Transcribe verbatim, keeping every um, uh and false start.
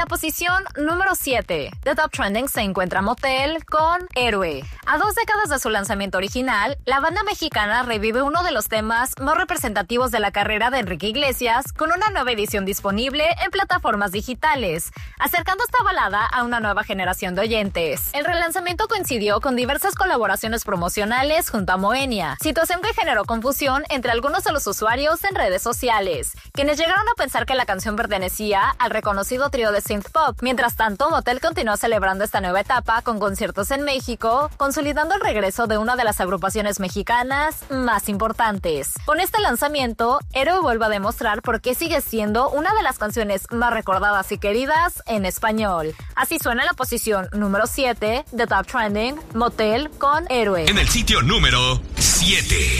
posición número siete de Top Trending se encuentra Motel con Héroe. A dos décadas de su lanzamiento original, la banda mexicana revive uno de los temas más representativos de la carrera de Enrique Iglesias con una nueva edición disponible en plataformas digitales, acercando esta balada a una nueva generación de oyentes. El relanzamiento coincidió con diversas colaboraciones promocionales junto a Moenia, situación que generó confusión entre algunos de los usuarios en redes sociales, quienes llegaron a pensar que la canción pertenecía al reconocido trío de synth pop. Mientras tanto, Motel continuó celebrando esta nueva etapa con conciertos en México, consolidando el regreso de una de las agrupaciones mexicanas más importantes. Con este lanzamiento, Héroe vuelve a demostrar por qué sigue siendo una de las canciones más recordadas y queridas en español. Así suena la posición número siete de Top Trending, Motel con Héroe. En el sitio número siete.